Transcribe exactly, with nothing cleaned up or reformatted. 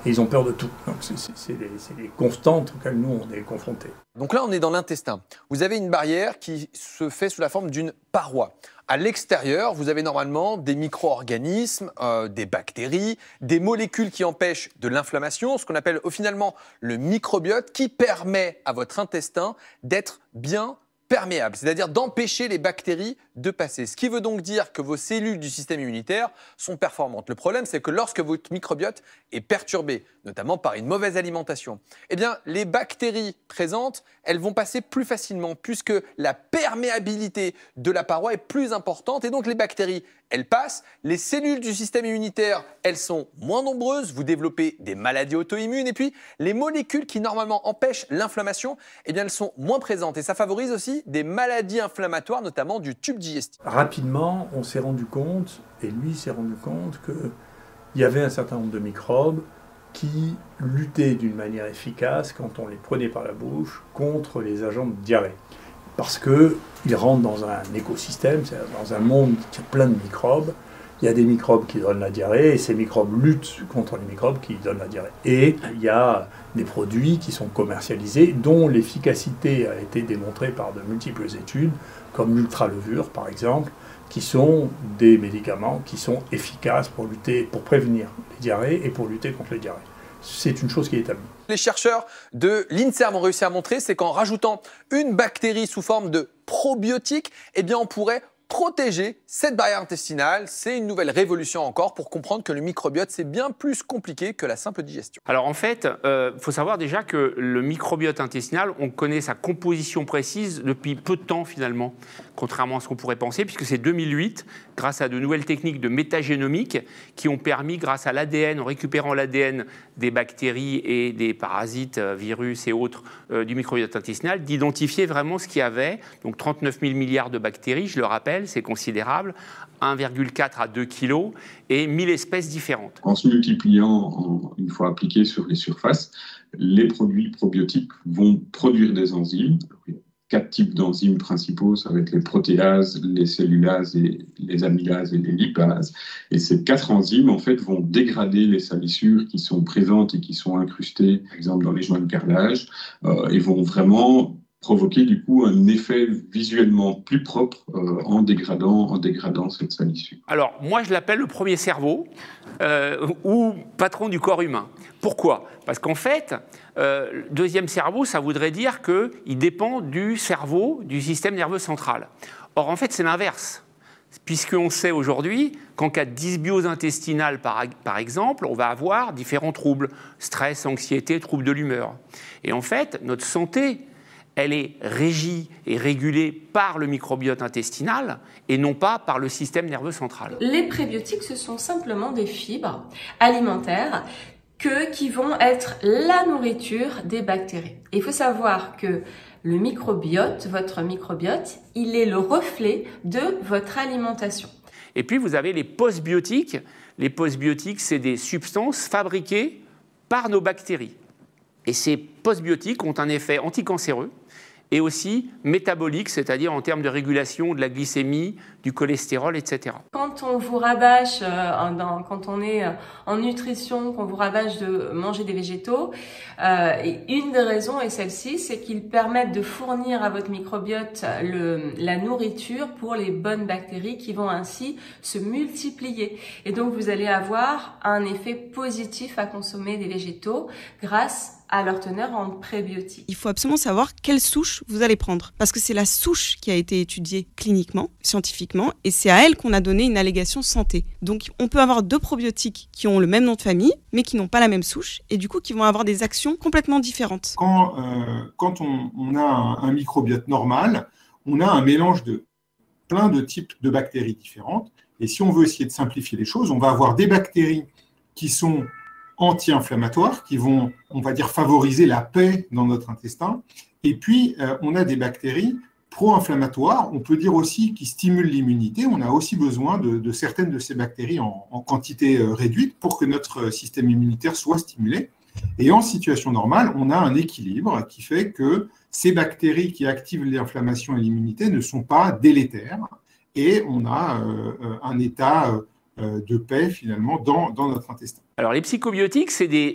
et ils ont peur de tout. Donc c'est, c'est, c'est, les, c'est les constantes auxquelles nous on est confrontés. Donc là, on est dans l'intestin. Vous avez une barrière qui se fait sous la forme d'une paroi. À l'extérieur, vous avez normalement des micro-organismes, euh, des bactéries, des molécules qui empêchent de l'inflammation, ce qu'on appelle au finalement le microbiote, qui permet à votre intestin d'être bien perméable, c'est-à-dire d'empêcher les bactéries de passer. Ce qui veut donc dire que vos cellules du système immunitaire sont performantes. Le problème, c'est que lorsque votre microbiote est perturbé, notamment par une mauvaise alimentation, eh bien, les bactéries présentes, elles vont passer plus facilement puisque la perméabilité de la paroi est plus importante et donc les bactéries, elles passent. Les cellules du système immunitaire, elles sont moins nombreuses, vous développez des maladies auto-immunes et puis les molécules qui normalement empêchent l'inflammation, eh bien, elles sont moins présentes et ça favorise aussi des maladies inflammatoires, notamment du tube digestif. Rapidement, on s'est rendu compte, et lui s'est rendu compte, qu'il y avait un certain nombre de microbes qui luttaient d'une manière efficace, quand on les prenait par la bouche, contre les agents de diarrhée. Parce qu'ils rentrent dans un écosystème, c'est-à-dire dans un monde qui a plein de microbes. Il y a des microbes qui donnent la diarrhée, et ces microbes luttent contre les microbes qui donnent la diarrhée. Et il y a des produits qui sont commercialisés, dont l'efficacité a été démontrée par de multiples études, comme l'ultralevure par exemple, qui sont des médicaments qui sont efficaces pour lutter, pour prévenir les diarrhées et pour lutter contre les diarrhées. C'est une chose qui est établie. Les chercheurs de l'INSERM ont réussi à montrer, c'est qu'en rajoutant une bactérie sous forme de probiotique, eh bien on pourrait protéger cette barrière intestinale. C'est une nouvelle révolution encore pour comprendre que le microbiote, c'est bien plus compliqué que la simple digestion. Alors en fait, il euh, faut savoir déjà que le microbiote intestinal, on connaît sa composition précise depuis peu de temps finalement, contrairement à ce qu'on pourrait penser, puisque c'est deux mille huit, grâce à de nouvelles techniques de métagénomique, qui ont permis, grâce à l'A D N, en récupérant l'A D N des bactéries et des parasites, euh, virus et autres euh, du microbiote intestinal, d'identifier vraiment ce qu'il y avait. Donc trente-neuf mille milliards de bactéries, je le rappelle, c'est considérable, un virgule quatre à deux kilos et mille espèces différentes. En se multipliant, en, une fois appliqués sur les surfaces, les produits probiotiques vont produire des enzymes. Quatre types d'enzymes principaux, ça va être les protéases, les cellulases, et les amylases et les lipases. Et ces quatre enzymes, en fait, vont dégrader les salissures qui sont présentes et qui sont incrustées, par exemple, dans les joints de carrelage, euh, et vont vraiment provoquer du coup un effet visuellement plus propre euh, en, dégradant, en dégradant cette salissure. Alors, moi, je l'appelle le premier cerveau euh, ou patron du corps humain. Pourquoi ? Parce qu'en fait, euh, le deuxième cerveau, ça voudrait dire qu'il dépend du cerveau, du système nerveux central. Or, en fait, c'est l'inverse. Puisqu'on sait aujourd'hui qu'en cas de dysbiose intestinale, par, par exemple, on va avoir différents troubles, stress, anxiété, troubles de l'humeur. Et en fait, notre santé, elle est régie et régulée par le microbiote intestinal et non pas par le système nerveux central. Les prébiotiques, ce sont simplement des fibres alimentaires que, qui vont être la nourriture des bactéries. Et il faut savoir que le microbiote, votre microbiote, il est le reflet de votre alimentation. Et puis vous avez les postbiotiques. Les postbiotiques, c'est des substances fabriquées par nos bactéries. Et ces postbiotiques ont un effet anticancéreux et aussi métabolique, c'est-à-dire en termes de régulation de la glycémie, du cholestérol, et cetera. Quand on vous rabâche, euh, dans, quand on est en nutrition, qu'on vous rabâche de manger des végétaux, euh, et une des raisons est celle-ci, c'est qu'ils permettent de fournir à votre microbiote le, la nourriture pour les bonnes bactéries qui vont ainsi se multiplier. Et donc vous allez avoir un effet positif à consommer des végétaux grâce à leur teneur en prébiotiques. Il faut absolument savoir quelle souche vous allez prendre, parce que c'est la souche qui a été étudiée cliniquement, scientifiquement, et c'est à elle qu'on a donné une allégation santé. Donc on peut avoir deux probiotiques qui ont le même nom de famille, mais qui n'ont pas la même souche, et du coup qui vont avoir des actions complètement différentes. Quand, euh, quand on, on a un, un microbiote normal, on a un mélange de plein de types de bactéries différentes, et si on veut essayer de simplifier les choses, on va avoir des bactéries qui sont anti-inflammatoires, qui vont, on va dire, favoriser la paix dans notre intestin. Et puis, euh, on a des bactéries pro-inflammatoires, on peut dire aussi qui stimulent l'immunité. On a aussi besoin de, de certaines de ces bactéries en, en quantité euh, réduite pour que notre système immunitaire soit stimulé. Et en situation normale, on a un équilibre qui fait que ces bactéries qui activent l'inflammation et l'immunité ne sont pas délétères. Et on a euh, un état... Euh, de paix finalement dans, dans notre intestin. Alors les psychobiotiques, c'est des